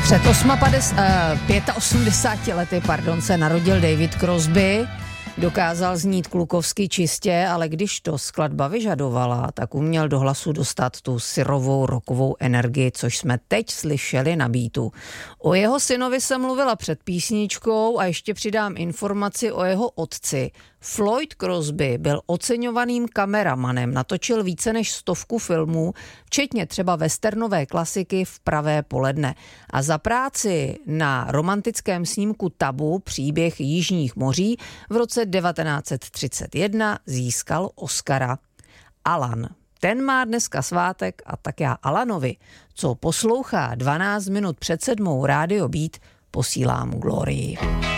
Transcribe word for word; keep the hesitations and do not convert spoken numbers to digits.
Před osmadesáti lety pardon, se narodil David Crosby. Dokázal znít klukovsky čistě, ale když to skladba vyžadovala, tak uměl do hlasu dostat tu syrovou rockovou energii, což jsme teď slyšeli na beatu. O jeho synovi jsem mluvila před písničkou a ještě přidám informaci o jeho otci. Floyd Crosby byl oceňovaným kameramanem, natočil více než stovku filmů, včetně třeba westernové klasiky V pravé poledne. A za práci na romantickém snímku Tabu Příběh jižních moří v roce devatenáct set třicet jedna získal Oscara. Alan, ten má dneska svátek a tak já Alanovi, co poslouchá dvanáct minut před sedmou Rádio Beat, posílám glorii.